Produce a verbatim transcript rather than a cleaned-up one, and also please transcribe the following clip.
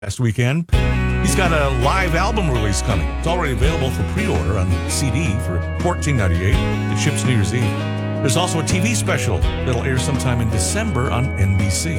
last weekend. He's got a live album release coming. It's already available for pre-order on C D for fourteen ninety-eight. It ships New Year's Eve. There's also a T V special that'll air sometime in December on N B C.